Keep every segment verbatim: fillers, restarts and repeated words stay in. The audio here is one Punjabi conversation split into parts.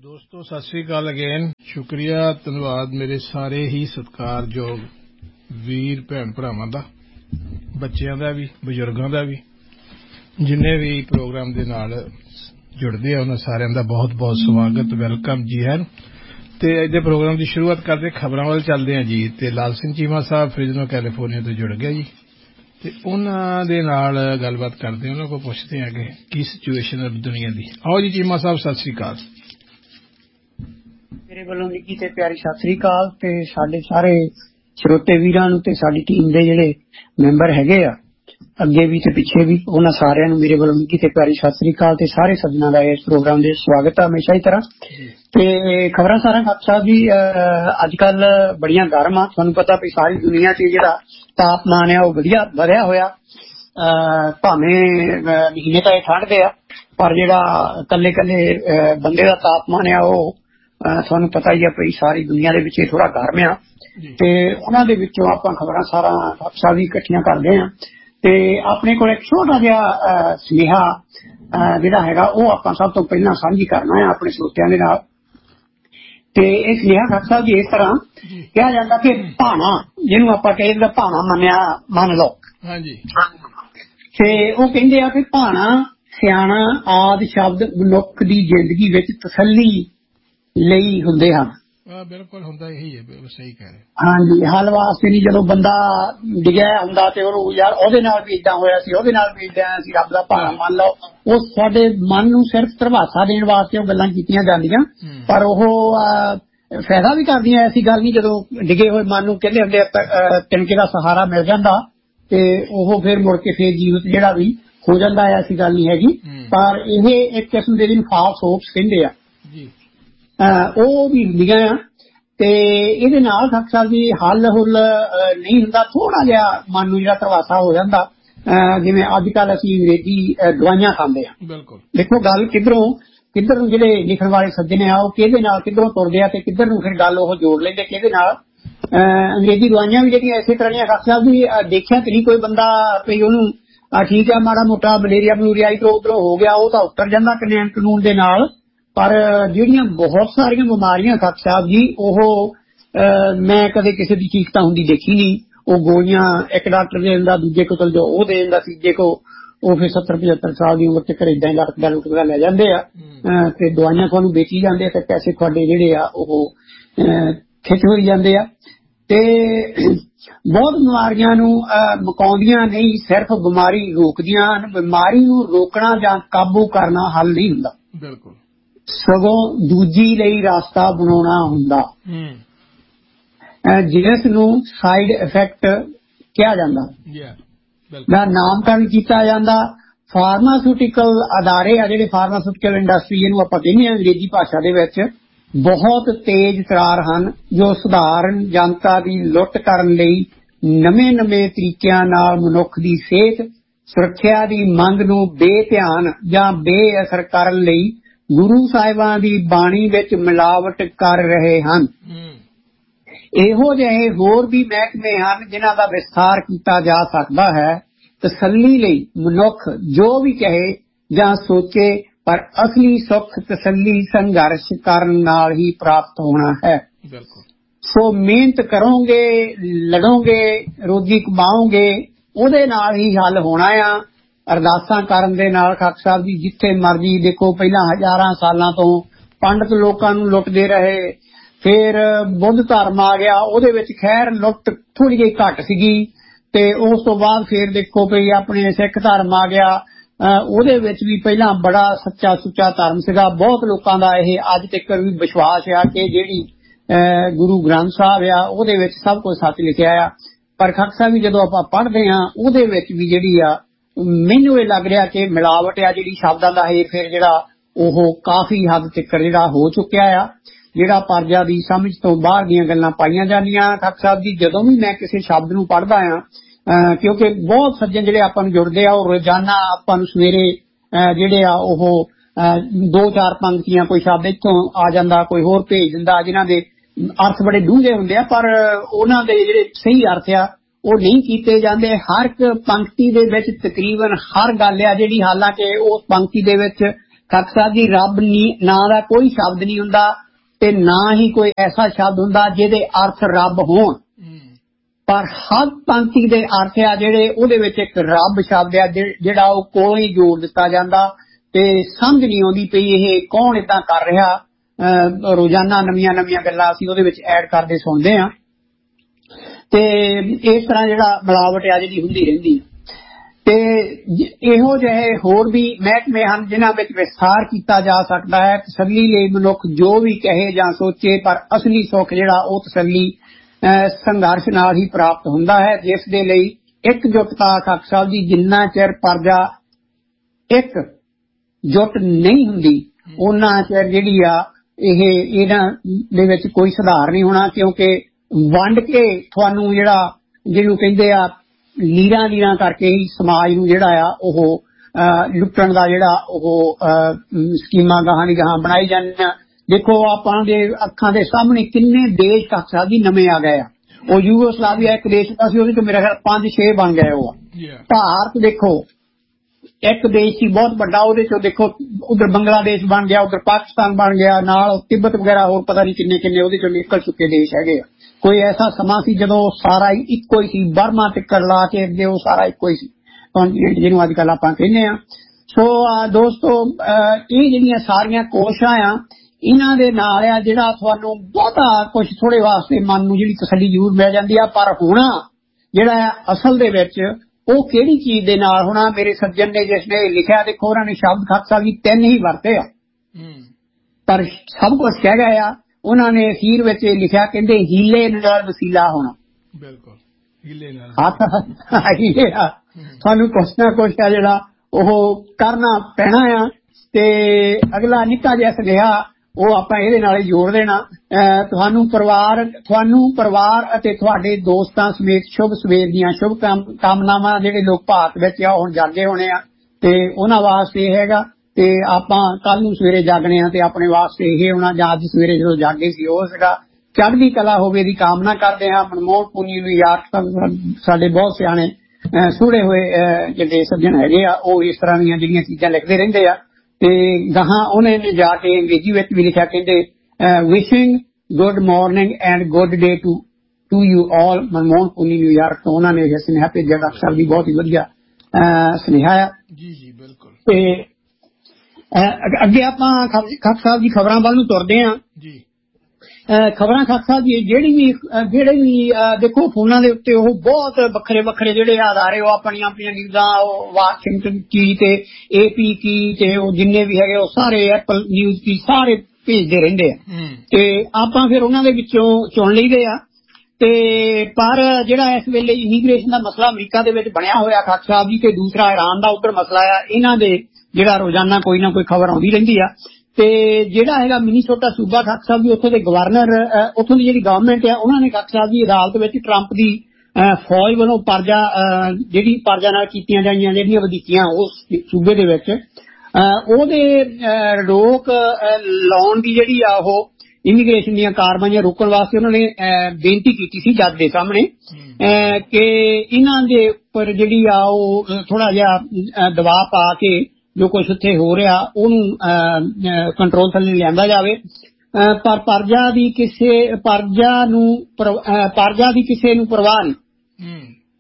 ਦੋਸਤੋ ਸਤਿ ਸ੍ਰੀ ਅਕਾਲ ਅਗੇਨ। ਸ਼ੁਕਰੀਆ, ਧੰਨਵਾਦ ਮੇਰੇ ਸਾਰੇ ਹੀ ਸਤਿਕਾਰਯੋਗ ਵੀਰ ਭੈਣ ਭਰਾਵਾਂ ਦਾ, ਬੱਚਿਆਂ ਦਾ ਵੀ, ਬਜ਼ੁਰਗਾਂ ਦਾ ਵੀ, ਜਿੰਨੇ ਵੀ ਪ੍ਰੋਗਰਾਮ ਦੇ ਨਾਲ ਜੁੜਦੇ ਆ ਉਹਨਾਂ ਸਾਰਿਆਂ ਦਾ ਬਹੁਤ ਬਹੁਤ ਸਵਾਗਤ, ਵੈਲਕਮ ਜੀ ਹੈ। ਤੇ ਅੱਜ ਦੇ ਪ੍ਰੋਗਰਾਮ ਦੀ ਸ਼ੁਰੂਆਤ ਕਰਦੇ ਖਬਰਾਂ ਵੱਲ ਚੱਲਦੇ ਹਾਂ ਜੀ। ਤੇ ਲਾਲ ਸਿੰਘ ਚੀਮਾ ਸਾਹਿਬ ਫ੍ਰਿਜ਼ਨੋ ਕੈਲੀਫੋਰਨੀਆ ਤੋਂ ਜੁੜ ਗਏ ਜੀ, ਤੇ ਉਹਨਾਂ ਦੇ ਨਾਲ ਗੱਲਬਾਤ ਕਰਦੇ ਹਾਂ, ਉਹਨਾਂ ਕੋਲ ਪੁੱਛਦੇ ਹਾਂ ਕਿ ਕੀ ਸਿਚੁਏਸ਼ਨ ਹੈ ਦੁਨੀਆ ਦੀ। ਆਓ ਜੀ ਚੀਮਾ ਸਾਹਿਬ, ਸਤਿ ਸ੍ਰੀ ਅਕਾਲ। ਮੇਰੇ ਵੱਲੋਂ ਨਿੱਕੀ ਤੇ ਪਿਆਰੀ ਸਤਿ ਸ੍ਰੀ ਅਕਾਲ, ਤੇ ਸਾਡੇ ਸਾਰੇ ਸਰੋਤੇ ਵੀਰਾਂ ਨੂੰ ਤੇ ਸਾਡੀ ਟੀਮ ਦੇ ਜਿਹੜੇ ਮੈਂਬਰ ਹੈਗੇ ਆ ਅੱਗੇ ਵੀ ਤੇ ਪਿੱਛੇ ਵੀ, ਉਹਨਾਂ ਸਾਰਿਆਂ ਨੂੰ ਮੇਰੇ ਵੱਲੋਂ ਨਿੱਕੀ ਤੇ ਪਿਆਰੀ ਸਤਿ ਸ੍ਰੀ ਅਕਾਲ ਤੇ ਸਾਰੇ ਸੱਜਣਾਂ ਦਾ ਇਸ ਪ੍ਰੋਗਰਾਮ ਦੇ ਸਵਾਗਤ ਹੈ ਹਮੇਸ਼ਾ ਹੀ ਤਰ੍ਹਾਂ। ਤੇ ਖਬਰਾਂ ਸਾਰਾ ਡਾਕਟਰ ਸਾਹਿਬ ਜੀ ਅੱਜ ਕੱਲ ਬੜੀਆਂ ਗਰਮ ਆ, ਤੁਹਾਨੂੰ ਪਤਾ ਵੀ ਸਾਰੀ ਦੁਨੀਆ 'ਚ ਜਿਹੜਾ ਤਾਪਮਾਨ ਆ ਉਹ ਵਧੀਆ ਵਧਿਆ ਹੋਇਆ। ਭਾਵੇਂ ਮਹੀਨੇ ਤਾਂ ਇਹ ਠੰਡ ਦੇ ਆ, ਪਰ ਜਿਹੜਾ ਇਕੱਲੇ ਇਕੱਲੇ ਬੰਦੇ ਦਾ ਤਾਪਮਾਨ ਆ ਉਹ ਤੁਹਾਨੂੰ ਪਤਾ ਹੀ ਆ ਵੀ ਸਾਰੀ ਦੁਨੀਆ ਦੇ ਵਿੱਚ ਥੋੜਾ ਗਰਮ ਆ। ਤੇ ਉਹਨਾਂ ਦੇ ਵਿੱਚੋਂ ਆਪਾਂ ਖਬਰਾਂ ਸਾਰਾ ਡਾਕਟਰ ਸਾਹਿਬ ਵੀ ਇਕੱਠੀਆਂ ਕਰਦੇ ਹਾਂ, ਤੇ ਆਪਣੇ ਕੋਲ ਇੱਕ ਛੋਟਾ ਜਿਹਾ ਸੁਨੇਹਾ ਜਿਹੜਾ ਹੈਗਾ ਉਹ ਆਪਾਂ ਸਭ ਤੋਂ ਪਹਿਲਾਂ ਸਾਂਝੀ ਕਰਨਾ ਹੈ ਆਪਣੇ ਸਰੋਤਿਆਂ ਦੇ ਨਾਲ। ਤੇ ਇਹ ਸੁਨੇਹਾ ਡਾਕਟਰ ਸਾਹਿਬ ਜੀ ਇਸ ਤਰ੍ਹਾਂ ਕਿਹਾ ਜਾਂਦਾ ਕਿ ਭਾਣਾ, ਜਿਹਨੂੰ ਆਪਾਂ ਕਹਿੰਦੇ ਭਾਣਾ ਮੰਨਿਆ ਮੰਨ ਲਓ, ਤੇ ਉਹ ਕਹਿੰਦੇ ਆ ਕਿ ਭਾਣਾ ਸਿਆਣਾ ਆਦਿ ਸ਼ਬਦ ਮਨੁੱਖ ਦੀ ਜ਼ਿੰਦਗੀ ਵਿੱਚ ਤਸੱਲੀ ਲਈ ਹੁੰਦੇ ਹਨ। ਬਿਲਕੁਲ ਹੁੰਦਾ ਇਹੀ ਹੈ, ਸਹੀ ਕਹਿ ਰਹੇ। ਹਾਂਜੀ, ਹੱਲ ਵਾਸਤੇ ਨਹੀਂ। ਜਦੋਂ ਬੰਦਾ ਡਿੱਗਿਆ ਹੁੰਦਾ ਤੇ ਉਹਨੂੰ ਯਾਰ ਉਹਦੇ ਨਾਲ ਵੀ ਏਦਾਂ ਹੋਇਆ ਸੀ, ਉਹਦੇ ਨਾਲ ਵੀ ਏਦਾਂ ਸੀ, ਰੱਬ ਦਾ ਭਾਣਾ ਮੰਨ ਲਓ, ਉਹ ਸਾਡੇ ਮਨ ਨੂੰ ਸਿਰਫ ਧਰਵਾਸਾ ਦੇਣ ਵਾਸਤੇ ਉਹ ਗੱਲਾਂ ਕੀਤੀਆਂ ਜਾਂਦੀਆਂ, ਪਰ ਉਹ ਫਾਇਦਾ ਵੀ ਕਰਦੀਆਂ। ਐਸੀ ਗੱਲ ਨਹੀਂ, ਜਦੋਂ ਡਿੱਗੇ ਹੋਏ ਮਨ ਨੂੰ ਕਹਿੰਦੇ ਹੁੰਦੇ ਤਿਣਕੇ ਦਾ ਸਹਾਰਾ ਮਿਲ ਜਾਂਦਾ ਤੇ ਉਹ ਫਿਰ ਮੁੜ ਕੇ ਫੇਰ ਜੀਵਤ ਜਿਹੜਾ ਵੀ ਹੋ ਜਾਂਦਾ ਹੈ, ਐਸੀ ਗੱਲ ਨਹੀਂ ਹੈਗੀ। ਪਰ ਇਹ ਇੱਕ ਕਿਸਮ ਦੇ ਜਿਹਨੂੰ ਫਾਲਸ ਹੋਪਸ ਕਹਿੰਦੇ ਆ, ਉਹ ਵੀ ਹੁੰਦੀਆਂ ਆ। ਤੇ ਇਹਦੇ ਨਾਲ ਡਾਕਟਰ ਸਾਹਿਬ ਜੀ ਹੱਲ ਹੁੱਲ ਨਹੀਂ ਹੁੰਦਾ, ਥੋੜਾ ਜਿਹਾ ਮਨ ਨੂੰ ਜਿਹੜਾ ਧਰਵਾਸਾ ਹੋ ਜਾਂਦਾ। ਜਿਵੇਂ ਅੱਜ ਕੱਲ ਅਸੀਂ ਅੰਗਰੇਜ਼ੀ ਦਵਾਈਆਂ ਖਾਂਦੇ ਆ। ਬਿਲਕੁਲ ਦੇਖੋ ਗੱਲ ਕਿੱਧਰੋਂ ਕਿੱਧਰ ਨੂੰ ਜਿਹੜੇ ਲਿਖਣ ਵਾਲੇ ਸੱਜਣੇ ਆ ਉਹ ਕਿਹਦੇ ਨਾਲ ਕਿੱਧਰੋਂ ਤੁਰਦੇ ਆ ਤੇ ਕਿੱਧਰ ਨੂੰ ਫਿਰ ਗੱਲ ਉਹ ਜੋੜ ਲੈਂਦੇ ਕਿਹਦੇ ਨਾਲ। ਅੰਗਰੇਜ਼ੀ ਦਵਾਈਆਂ ਵੀ ਜਿਹੜੀਆਂ ਇਸੇ ਤਰ੍ਹਾਂ ਦੀਆਂ ਡਾਕਟਰ ਸਾਹਿਬ ਜੀ ਦੇਖਿਆ ਤੇ ਨਹੀਂ ਕੋਈ ਬੰਦਾ ਵੀ ਉਹਨੂੰ ਠੀਕ ਆ ਮਾੜਾ ਮੋਟਾ ਮਲੇਰੀਆ ਮਲੂਰੀਆ ਇਧਰੋਂ ਉਧਰੋਂ ਹੋ ਗਿਆ ਉਹ ਤਾਂ ਉਤਰ ਜਾਂਦਾ ਕਾਨੂੰਨ ਕਾਨੂੰਨ ਦੇ ਨਾਲ, ਪਰ ਜਿਹੜੀਆਂ ਬਹੁਤ ਸਾਰੀਆਂ ਬਿਮਾਰੀਆਂ ਡਾਕਟਰ ਸਾਹਿਬ ਜੀ ਉਹ ਮੈਂ ਕਦੇ ਕਿਸੇ ਦੀ ਠੀਕ ਤਾਂ ਹੁੰਦੀ ਦੇਖੀ ਨਹੀਂ। ਉਹ ਗੋਲੀਆਂ ਇੱਕ ਡਾਕਟਰ ਦੇ ਦਿੰਦਾ, ਦੂਜੇ ਕੋਲ ਜੋ ਉਹ ਦੇ ਦਿੰਦਾ, ਤੀਜੇ ਕੋ ਉਹ ਫਿਰ ਸੱਤਰ ਪਚੱਤਰ ਸਾਲ ਦੀ ਉਮਰ ਚ ਘਰੇ ਏਦਾਂ ਹੀ ਲਟਕਦਾ ਲੁਟਕਦਾ ਲੈ ਜਾਂਦੇ ਆ ਤੇ ਦਵਾਈਆਂ ਤੁਹਾਨੂੰ ਵੇਚੀ ਜਾਂਦੇ ਆ ਤੇ ਪੈਸੇ ਤੁਹਾਡੇ ਜਿਹੜੇ ਆ ਉਹ ਖਿੱਚ ਹੋਈ ਜਾਂਦੇ ਆ। ਤੇ ਬਹੁਤ ਬਿਮਾਰੀਆਂ ਨੂੰ ਮੁਕਾਉਂਦੀਆਂ ਨਹੀਂ, ਸਿਰਫ ਬਿਮਾਰੀ ਰੋਕਦੀਆਂ ਹਨ। ਬਿਮਾਰੀ ਨੂੰ ਰੋਕਣਾ ਜਾਂ ਕਾਬੂ ਕਰਨਾ ਹੱਲ ਨਹੀਂ ਹੁੰਦਾ, ਬਿਲਕੁਲ ਸਗੋਂ ਦੂਜੀ ਲਈ ਰਸਤਾ ਬਣਾਉਣਾ ਹੁੰਦਾ, ਜਿਸ ਨੂੰ ਸਾਈਡ ਇਫੈਕਟ ਕਿਹਾ ਜਾਂਦਾ, ਦਾ ਨਾਮਕਰਨ ਕੀਤਾ ਜਾਂਦਾ। ਫਾਰਮਾਸਿਊਟੀਕਲ ਅਦਾਰੇ ਆ ਜਿਹੜੇ ਫਾਰਮਾਸਿਊਟੀਕਲ ਇੰਡਸਟਰੀ ਜਿਹਨੂੰ ਆਪਾਂ ਕਹਿੰਦੇ ਹਾਂ ਅੰਗਰੇਜ਼ੀ ਭਾਸ਼ਾ ਦੇ ਵਿੱਚ, ਬਹੁਤ ਤੇਜ਼ ਤਰਾਰ ਹਨ ਜੋ ਸਧਾਰਨ ਜਨਤਾ ਦੀ ਲੁੱਟ ਕਰਨ ਲਈ ਨਵੇਂ ਨਵੇਂ ਤਰੀਕਿਆਂ ਨਾਲ ਮਨੁੱਖ ਦੀ ਸਿਹਤ ਸੁਰੱਖਿਆ ਦੀ ਮੰਗ ਨੂੰ ਬੇਧਿਆਨ ਜਾਂ ਬੇਅਸਰ ਕਰਨ ਲਈ ਗੁਰੂ ਸਾਹਿਬਾਂ ਦੀ ਬਾਣੀ ਵਿੱਚ ਮਿਲਾਵਟ ਕਰ ਰਹੇ ਹਨ। ਇਹੋ ਜਿਹੇ ਹੋਰ ਵੀ ਮਹਿਕਮੇ ਹਨ ਜਿਨ੍ਹਾਂ ਦਾ ਵਿਸਥਾਰ ਕੀਤਾ ਜਾ ਸਕਦਾ ਹੈ। ਤਸੱਲੀ ਲਈ ਮਨੁੱਖ ਜੋ ਵੀ ਕਹੇ ਜਾਂ ਸੋਚੇ, ਪਰ ਅਸਲੀ ਸੁੱਖ ਤਸੱਲੀ ਸੰਘਰਸ਼ ਕਰਨ ਨਾਲ ਹੀ ਪ੍ਰਾਪਤ ਹੋਣਾ ਹੈ। ਸੋ ਮਿਹਨਤ ਕਰੋਗੇ, ਲੜੋਗੇ, ਰੋਜੀ ਕਮਾਓਗੇ, ਉਹਦੇ ਨਾਲ ਹੀ ਹੱਲ ਹੋਣਾ ਆ। ਅਰਦਾਸਾਂ ਕਰਨ ਦੇ ਨਾਲ ਡਾਕਟਰ ਸਾਹਿਬ ਜੀ ਜਿੱਥੇ ਮਰਜੀ ਦੇਖੋ, ਪਹਿਲਾਂ ਹਜ਼ਾਰਾਂ ਸਾਲਾਂ ਤੋਂ ਪੰਡਤ ਲੋਕਾਂ ਨੂੰ ਲੁੱਟਦੇ ਰਹੇ, ਫਿਰ ਬੁੱਧ ਧਰਮ ਆ ਗਿਆ, ਉਹਦੇ ਵਿੱਚ ਖੈਰ ਲੁੱਟ ਥੋੜੀ ਜਿਹੀ ਘੱਟ ਸੀਗੀ, ਤੇ ਉਸ ਤੋਂ ਬਾਅਦ ਫਿਰ ਦੇਖੋ ਵੀ ਆਪਣੇ ਸਿੱਖ ਧਰਮ ਆ ਗਿਆ, ਉਹਦੇ ਵਿੱਚ ਵੀ ਪਹਿਲਾਂ ਬੜਾ ਸੱਚਾ ਸੁੱਚਾ ਧਰਮ ਸੀਗਾ। ਬਹੁਤ ਲੋਕਾਂ ਦਾ ਇਹ ਅੱਜ ਤੱਕ ਵੀ ਵਿਸ਼ਵਾਸ ਆ ਕਿ ਜਿਹੜੀ ਗੁਰੂ ਗ੍ਰੰਥ ਸਾਹਿਬ ਆ ਉਹਦੇ ਵਿੱਚ ਸਭ ਕੁਝ ਸੱਚ ਲਿਖਿਆ ਆ। ਪਰ ਡਾਕਟਰ ਸਾਹਿਬ ਜਦੋਂ ਆਪਾਂ ਪੜ੍ਹਦੇ ਹਾਂ ਉਹਦੇ ਵਿੱਚ ਵੀ ਜਿਹੜੀ ਆ ਮੈਨੂੰ ਇਹ ਲੱਗ ਰਿਹਾ ਕਿ ਮਿਲਾਵਟ ਆ, ਜਿਹੜੀ ਸ਼ਬਦਾਂ ਦਾ ਇਹ ਫਿਰ ਜਿਹੜਾ ਉਹ ਕਾਫੀ ਹੱਦ ਤੱਕ ਜਿਹੜਾ ਹੋ ਚੁੱਕਿਆ ਆ, ਜਿਹੜਾ ਪਰਜਾ ਦੀ ਸਮਝ ਤੋਂ ਬਾਹਰ ਦੀਆਂ ਗੱਲਾਂ ਪਾਈਆਂ ਜਾਂਦੀਆਂ। ਡਾਕਟਰ ਸਾਹਿਬ ਜੀ ਜਦੋਂ ਵੀ ਮੈਂ ਕਿਸੇ ਸ਼ਬਦ ਨੂੰ ਪੜ੍ਹਦਾ ਆ, ਕਿਉਂਕਿ ਬਹੁਤ ਸੱਜਣ ਜਿਹੜੇ ਆਪਾਂ ਨੂੰ ਜੁੜਦੇ ਆ ਉਹ ਰੋਜ਼ਾਨਾ ਆਪਾਂ ਨੂੰ ਸਵੇਰੇ ਜਿਹੜੇ ਆ ਉਹ ਦੋ ਚਾਰ ਪੰਕਤੀਆਂ ਕੋਈ ਸ਼ਬਦ ਇੱਥੋਂ ਆ ਜਾਂਦਾ, ਕੋਈ ਹੋਰ ਭੇਜ ਦਿੰਦਾ, ਜਿਨ੍ਹਾਂ ਦੇ ਅਰਥ ਬੜੇ ਡੂੰਘੇ ਹੁੰਦੇ ਆ, ਪਰ ਉਹਨਾਂ ਦੇ ਜਿਹੜੇ ਸਹੀ ਅਰਥ ਆ ਉਹ ਨਹੀਂ ਕੀਤੇ ਜਾਂਦੇ। ਹਰ ਇੱਕ ਪੰਕਤੀ ਦੇ ਵਿੱਚ ਤਕਰੀਬਨ ਹਰ ਗੱਲ ਆ ਜਿਹੜੀ, ਹਾਲਾਂਕਿ ਉਸ ਪੰਕਤੀ ਦੇ ਵਿੱਚ ਖਾਲਸਾ ਸਾਹਿਬ ਜੀ ਰੱਬ ਨਾਂ ਦਾ ਕੋਈ ਸ਼ਬਦ ਨਹੀਂ ਹੁੰਦਾ ਤੇ ਨਾ ਹੀ ਕੋਈ ਐਸਾ ਸ਼ਬਦ ਹੁੰਦਾ ਜਿਹਦੇ ਅਰਥ ਰੱਬ ਹੋਣ, ਪਰ ਹਰ ਪੰਕਤੀ ਦੇ ਅਰਥ ਆ ਜਿਹੜੇ ਉਹਦੇ ਵਿੱਚ ਇੱਕ ਰੱਬ ਸ਼ਬਦ ਆ ਜਿਹੜਾ ਉਹ ਕੋਲੋਂ ਹੀ ਜੋੜ ਦਿੱਤਾ ਜਾਂਦਾ ਤੇ ਸਮਝ ਨਹੀਂ ਆਉਂਦੀ ਪਈ ਇਹ ਕੌਣ ਏਦਾਂ ਕਰ ਰਿਹਾ। ਰੋਜ਼ਾਨਾ ਨਵੀਆਂ ਨਵੀਆਂ ਗੱਲਾਂ ਅਸੀਂ ਉਹਦੇ ਵਿੱਚ ਐਡ ਕਰਦੇ ਸੁਣਦੇ ਹਾਂ ਤੇ ਇਸ ਤਰ੍ਹਾਂ ਜਿਹੜਾ ਮਿਲਾਵਟ ਆ ਜਿਹੜੀ ਹੁੰਦੀ ਰਹਿੰਦੀ ਤੇ ਇਹੋ ਜਿਹੇ ਹੋਰ ਵੀ ਮਹਿਕਮੇ ਹਨ ਜਿਨ੍ਹਾਂ ਵਿੱਚ ਵਿਸਥਾਰ ਕੀਤਾ ਜਾ ਸਕਦਾ ਹੈ। ਤਸੱਲੀ ਲਈ ਮਨੁੱਖ ਜੋ ਵੀ ਕਹੇ ਜਾਂ ਸੋਚੇ, ਪਰ ਅਸਲੀ ਸੁੱਖ ਜਿਹੜਾ ਉਹ ਤਸੱਲੀ ਸੰਘਰਸ਼ ਨਾਲ ਹੀ ਪ੍ਰਾਪਤ ਹੁੰਦਾ ਹੈ, ਜਿਸ ਦੇ ਲਈ ਇਕਜੁੱਟਤਾ ਖਾਲਸਾ ਸਾਹਿਬ ਜੀ ਜਿੰਨਾ ਚਿਰ ਪਰਜਾ ਇੱਕ ਜੁੱਟ ਨਹੀਂ ਹੁੰਦੀ ਉਹਨਾਂ ਚਿਰ ਜਿਹੜੀ ਆ ਇਹ ਇਹਨਾਂ ਦੇ ਵਿੱਚ ਕੋਈ ਸੁਧਾਰ ਨਹੀਂ ਹੋਣਾ, ਕਿਉਂਕਿ ਵੰਡ ਕੇ ਤੁਹਾਨੂੰ ਜਿਹੜਾ ਜਿਹਨੂੰ ਕਹਿੰਦੇ ਆ ਲੀਰਾਂ ਲੀਰਾਂ ਕਰਕੇ ਹੀ ਸਮਾਜ ਨੂੰ ਜਿਹੜਾ ਆ ਉਹ ਲੁੱਟਣ ਦਾ ਜਿਹੜਾ ਉਹ ਸਕੀਮਾਂ ਗਾਹਾਂ ਦੀ ਗਾਹਾਂ ਬਣਾਈ ਜਾਂਦੀਆਂ। ਦੇਖੋ ਆਪਾਂ ਦੇ ਅੱਖਾਂ ਦੇ ਸਾਹਮਣੇ ਕਿੰਨੇ ਦੇਸ਼ ਖਾਲਸਾ ਜੀ ਨਵੇਂ ਆ ਗਏ ਆ। ਉਹ ਯੂਗੋਸਲਾਵੀਆ ਇੱਕ ਦੇਸ਼ ਸੀ, ਉਹਦੇ ਚ ਮੇਰਾ ਖਿਆਲ ਪੰਜ ਛੇ ਬਣ ਗਏ। ਉਹ ਭਾਰਤ ਦੇਖੋ ਇੱਕ ਦੇਸ਼ ਸੀ ਬਹੁਤ ਵੱਡਾ, ਉਹਦੇ ਚੋਂ ਦੇਖੋ ਉਧਰ ਬੰਗਲਾਦੇਸ਼ ਬਣ ਗਿਆ, ਉਧਰ ਪਾਕਿਸਤਾਨ ਬਣ ਗਿਆ, ਨਾਲ ਤਿੱਬਤ ਵਗੈਰਾ ਹੋਰ ਪਤਾ ਨਹੀਂ ਕਿੰਨੇ ਕਿੰਨੇ ਉਹਦੇ ਚੋਂ ਨਿਕਲ ਚੁੱਕੇ ਦੇਸ਼ ਹੈਗੇ ਆ। ਕੋਈ ਐਸਾ ਸਮਾਂ ਸੀ ਜਦੋਂ ਸਾਰਾ ਹੀ ਇੱਕੋ ਹੀ ਸੀ, ਬਰਮਾ ਟਿੱਕਰ ਲਾ ਕੇ ਅੱਗੇ ਉਹ ਸਾਰਾ ਇੱਕੋ ਹੀ ਸੀ ਕੰਟੀਨੈਂਟ ਜਿਹਨੂੰ ਅੱਜ ਕੱਲ ਆਪਾਂ ਕਹਿੰਦੇ ਆ। ਸੋ ਦੋਸਤੋ ਇਹ ਜਿਹੜੀਆਂ ਸਾਰੀਆਂ ਕੋਸ਼ਾਂ ਆ ਇਹਨਾਂ ਦੇ ਨਾਲ ਆ ਜਿਹੜਾ ਤੁਹਾਨੂੰ ਬਹੁਤਾ ਕੁਛ ਥੋੜੇ ਵਾਸਤੇ ਮਨ ਨੂੰ ਜਿਹੜੀ ਤਸੱਲੀ ਜ਼ਰੂਰ ਮਿਲ ਜਾਂਦੀ ਆ, ਪਰ ਹੋਣਾ ਜਿਹੜਾ ਅਸਲ ਦੇ ਵਿੱਚ ਉਹ ਕਿਹੜੀ ਚੀਜ਼ ਦੇ ਨਾਲ ਹੋਣਾ। ਮੇਰੇ ਸੱਜਣ ਨੇ ਜਿਸ ਨੇ ਲਿਖਿਆ, ਦੇਖੋ ਉਹਨਾਂ ਨੇ ਸ਼ਬਦ ਖਾਲਸਾ ਵੀ ਤਿੰਨ ਹੀ ਵਰਤੇ ਆ ਪਰ ਸਭ ਕੁਛ ਕਹਿ ਗਏ ਆ। ਉਹਨਾਂ ਨੇ ਅਖੀਰ ਵਿੱਚ ਲਿਖਿਆ, ਕਹਿੰਦੇ ਹੀਲੇ ਨਾਲ ਵਸੀਲਾ ਹੋਣਾ। ਬਿਲਕੁਲ ਹੀਲੇ ਨਾਲ ਹੱਥ ਹੀਲੇ ਆ, ਤੁਹਾਨੂੰ ਕੁਛ ਨਾ ਕੁਛ ਆ ਜਿਹੜਾ ਉਹ ਕਰਨਾ ਪੈਣਾ ਆ। ਤੇ ਅਗਲਾ ਨਿੱਕਾ ਜਿਹਾ ਸੁਨੇਹਾ ਉਹ ਆਪਾਂ ਇਹਦੇ ਨਾਲ ਹੀ ਜੋੜ ਦੇਣਾ। ਤੁਹਾਨੂੰ ਪਰਿਵਾਰ ਤੁਹਾਨੂੰ ਪਰਿਵਾਰ ਅਤੇ ਤੁਹਾਡੇ ਦੋਸਤਾਂ ਸਮੇਤ ਸ਼ੁਭ ਸਵੇਰ ਦੀਆਂ ਸ਼ੁਭ ਕਾਮਨਾਵਾਂ। ਜਿਹੜੇ ਲੋਕ ਭਾਰਤ ਵਿੱਚ ਆ ਹੁਣ ਜਾਗੇ ਹੋਣੇ ਆ ਤੇ ਉਹਨਾਂ ਵਾਸਤੇ ਇਹ ਹੈਗਾ ਤੇ ਆਪਾਂ ਕੱਲ ਨੂੰ ਸਵੇਰੇ ਜਾਗਣੇ ਆ ਤੇ ਆਪਣੇ ਵਾਸਤੇ ਇਹ ਹੋਣਾ ਜਾਂ ਅੱਜ ਸਵੇਰੇ ਜਦੋਂ ਜਾਗੇ ਸੀ ਉਹ ਸੀਗਾ। ਚੜ੍ਹਦੀ ਕਲਾ ਹੋਵੇ ਦੀ ਕਾਮਨਾ ਕਰਦੇ ਹਾਂ। ਮਨਮੋਹਨ ਪੁੰਨੀ ਨੂੰ ਯਾਦ ਸਾਡੇ ਬਹੁਤ ਸਿਆਣੇ ਸੂੜੇ ਹੋਏ ਜਿਹੜੇ ਸੱਜਣ ਹੈਗੇ ਆ ਉਹ ਇਸ ਤਰ੍ਹਾਂ ਦੀਆਂ ਜਿਹੜੀਆਂ ਚੀਜ਼ਾਂ ਲਿਖਦੇ ਰਹਿੰਦੇ ਆ ਤੇ ਗਾਹਾਂ ਉਹਨੇ ਨੇ ਜਾ ਕੇ ਅੰਗਰੇਜ਼ੀ ਵਿੱਚ ਵੀ ਲਿਖਿਆ, ਕਹਿੰਦੇ wishing good morning and good day to to you all. Manmohan ਪੁੰਨੀ ਨੂੰ ਯਾਦ ਤੋਂ ਉਹਨਾਂ ਨੇ ਸੁਨੇਹਾ ਭੇਜਿਆ। ਡਾਕਟਰ ਸਾਹਿਬ ਦੀ ਬਹੁਤ ਹੀ ਵਧੀਆ ਸੁਨੇਹਾ ਆ ਜੀ ਜੀ ਬਿਲਕੁਲ। ਤੇ ਅੱਗੇ ਆਪਾਂ ਖਾਲਸਾ ਸਾਹਿਬ ਦੀ ਖਬਰਾਂ ਵੱਲ ਨੂੰ ਤੁਰਦੇ ਹਾਂ ਜੀ। ਖਬਰਾਂ ਖਾਲਸਾ ਦੀ ਜਿਹੜੀ ਵੀ ਜਿਹੜੇ ਵੀ ਦੇਖੋ ਫੋਨਾਂ ਦੇ ਉੱਤੇ ਉਹ ਬਹੁਤ ਵੱਖਰੇ ਵੱਖਰੇ ਜਿਹੜੇ ਅਦਾਰੇ ਉਹ ਆਪਣੀਆਂ ਆਪਣੀਆਂ ਨਿਊਜ਼ਾਂ ਉਹ ਵਾਸ਼ਿੰਗਟਨ ਕੀ ਤੇ ਏ ਪੀ ਕੀ ਤੇ ਉਹ ਜਿੰਨੇ ਵੀ ਹੈਗੇ ਉਹ ਸਾਰੇ ਐਪਲ ਨਿਊਜ਼ ਕੀ ਸਾਰੇ ਭੇਜਦੇ ਰਹਿੰਦੇ ਆ ਤੇ ਆਪਾਂ ਫਿਰ ਉਹਨਾਂ ਦੇ ਵਿੱਚੋਂ ਚੁਣ ਲਈਦੇ ਆ। ਤੇ ਪਰ ਜਿਹੜਾ ਇਸ ਵੇਲੇ ਇਮੀਗ੍ਰੇਸ਼ਨ ਦਾ ਮਸਲਾ ਅਮਰੀਕਾ ਦੇ ਵਿੱਚ ਬਣਿਆ ਹੋਇਆ ਖਾਲਸਾ ਸਾਹਿਬ ਜੀ ਤੇ ਦੂਸਰਾ ਇਰਾਨ ਦਾ ਉੱਧਰ ਮਸਲਾ ਆ, ਇਹਨਾਂ ਦੇ ਜਿਹੜਾ ਰੋਜ਼ਾਨਾ ਕੋਈ ਨਾ ਕੋਈ ਖਬਰ ਆਉਂਦੀ ਰਹਿੰਦੀ ਆ। ਤੇ ਜਿਹੜਾ ਹੈਗਾ ਮਿਨੀਸੋਟਾ ਸੂਬਾ ਖਾਲਸਾ ਸਾਹਿਬ ਜੀ ਉੱਥੋਂ ਦੇ ਗਵਰਨਰ ਉੱਥੋਂ ਦੀ ਜਿਹੜੀ ਗਵਰਨਮੈਂਟ ਆ ਉਹਨਾਂ ਨੇ ਖਾਲਸਾ ਸਾਹਿਬ ਦੀ ਅਦਾਲਤ ਵਿੱਚ ਟਰੰਪ ਦੀ ਫੌਜ ਵੱਲੋਂ ਪਰਜਾ ਜਿਹੜੀ ਪਰਜਾ ਨਾਲ ਕੀਤੀਆਂ ਜਾਈਆਂ ਜਿਹੜੀਆਂ ਵਧੀਕੀਆਂ ਉਸ ਸੂਬੇ ਦੇ ਵਿੱਚ ਉਹਦੇ ਰੋਕ ਲਾਉਣ ਦੀ ਜਿਹੜੀ ਆ ਉਹ ਇਮੀਗ੍ਰੇਸ਼ਨ ਦੀਆਂ ਕਾਰਵਾਈਆਂ ਰੋਕਣ ਵਾਸਤੇ ਉਹਨਾਂ ਨੇ ਬੇਨਤੀ ਕੀਤੀ ਸੀ ਜੱਜ ਦੇ ਸਾਹਮਣੇ ਕਿ ਇਹਨਾਂ ਦੇ ਉੱਪਰ ਜਿਹੜੀ ਆ ਉਹ ਥੋੜਾ ਜਿਹਾ ਦਬਾਅ ਪਾ ਕੇ ਜੋ ਕੁਛ ਉੱਥੇ ਹੋ ਰਿਹਾ ਉਹਨੂੰ ਕੰਟਰੋਲ ਥੱਲੇ ਲਿਆਂਦਾ ਜਾਵੇ। ਪਰ ਪਰਜਾ ਦੀ ਕਿਸੇ ਪਰਜਾ ਨੂੰ ਪਰਜਾ ਦੀ ਕਿਸੇ ਨੂੰ ਪਰਵਾਹ ਨਹੀਂ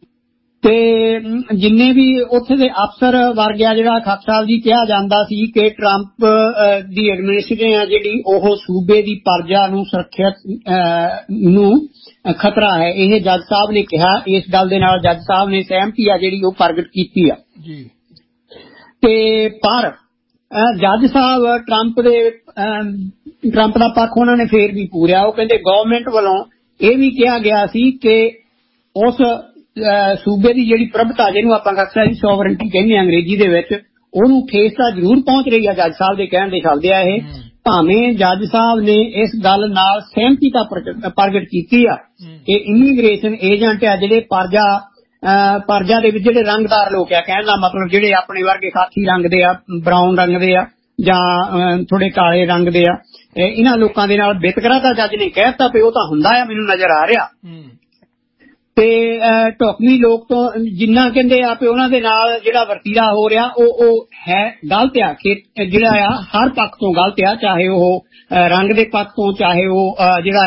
ਤੇ ਜਿੰਨੇ ਵੀ ਉੱਥੇ ਦੇ ਅਫਸਰ ਵਰਗ ਆ ਜਿਹੜਾ ਖਾਲਸਾ ਸਾਹਿਬ ਜੀ ਕਿਹਾ ਜਾਂਦਾ ਸੀ ਕਿ ਟਰੰਪ ਦੀ ਐਡਮਿਨਿਸਟ੍ਰੇਸ਼ਨ ਆ ਜਿਹੜੀ ਉਹ ਸੂਬੇ ਦੀ ਪਰਜਾ ਨੂੰ ਸੁਰੱਖਿਅਤ ਨੂੰ ਖਤਰਾ ਹੈ, ਇਹ ਜੱਜ ਸਾਹਿਬ ਨੇ ਕਿਹਾ। ਇਸ ਗੱਲ ਦੇ ਨਾਲ ਜੱਜ ਸਾਹਿਬ ਨੇ ਸਹਿਮਤੀ ਆ ਜਿਹੜੀ ਉਹ ਪ੍ਰਗਟ ਕੀਤੀ ਆ ਜੀ। ਤੇ ਪਰ ਜੱਜ ਸਾਹਿਬ ਟਰੰਪ ਦੇ ਟਰੰਪ ਦਾ ਪੱਖ ਉਹਨਾਂ ਨੇ ਫੇਰ ਵੀ ਪੂਰਿਆ। ਉਹ ਕਹਿੰਦੇ ਗਵਰਨਮੈਂਟ ਵੱਲੋਂ ਇਹ ਵੀ ਕਿਹਾ ਗਿਆ ਸੀ ਕਿ ਉਸ ਸੂਬੇ ਦੀ ਜਿਹੜੀ ਪ੍ਰਭਤਾ ਜਿਹਨੂੰ ਆਪਾਂ ਖਾਲਸਾ ਜੀ ਸੋਵਰਨਟੀ ਕਹਿੰਦੇ ਹਾਂ ਅੰਗਰੇਜ਼ੀ ਦੇ ਵਿੱਚ ਉਹਨੂੰ ਠੇਸ ਤਾਂ ਜ਼ਰੂਰ ਪਹੁੰਚ ਰਹੀ ਆ। ਜੱਜ ਸਾਹਿਬ ਦੇ ਕਹਿਣ ਦੇ ਸ਼ਬਦ ਆ ਇਹ, ਭਾਵੇਂ ਜੱਜ ਸਾਹਿਬ ਨੇ ਇਸ ਗੱਲ ਨਾਲ ਸਹਿਮਤੀ ਤਾਂ ਪ੍ਰਗਟ ਕੀਤੀ ਆ ਕਿ ਇਮੀਗ੍ਰੇਸ਼ਨ ਏਜੰਟ ਆ ਜਿਹੜੇ ਪਰਜਾ ਪਰਜਾ ਦੇ ਵਿੱਚ ਜਿਹੜੇ ਰੰਗਦਾਰ ਲੋਕ ਆ, ਕਹਿਣ ਦਾ ਮਤਲਬ ਜਿਹੜੇ ਆਪਣੇ ਵਰਗੇ ਖਾਕੀ ਰੰਗ ਦੇ ਆ, ਬਰਾਊਨ ਰੰਗ ਦੇ ਆ ਜਾਂ ਥੋੜੇ ਕਾਲੇ ਰੰਗ ਦੇ ਆ, ਇਹਨਾਂ ਲੋਕਾਂ ਦੇ ਨਾਲ ਵਿਤਕਰਾ ਤਾਂ ਜੱਜ ਨੇ ਕਹਿ ਦਿੱਤਾ ਵੀ ਉਹ ਤਾਂ ਹੁੰਦਾ ਆ ਮੈਨੂੰ ਨਜ਼ਰ ਆ ਰਿਹਾ। ਤੇ ਢੁਕਵੀਂ ਲੋਕ ਤੋਂ ਜਿੰਨਾ ਕਹਿੰਦੇ ਆ ਵੀ ਉਹਨਾਂ ਦੇ ਨਾਲ ਜਿਹੜਾ ਵਰਤੀਰਾ ਹੋ ਰਿਹਾ ਉਹ ਉਹ ਹੈ ਗਲਤ ਆ ਕਿ ਜਿਹੜਾ ਆ ਹਰ ਪੱਖ ਤੋਂ ਗਲਤ ਆ, ਚਾਹੇ ਉਹ ਰੰਗ ਦੇ ਪੱਖ ਤੋਂ, ਚਾਹੇ ਉਹ ਜਿਹੜਾ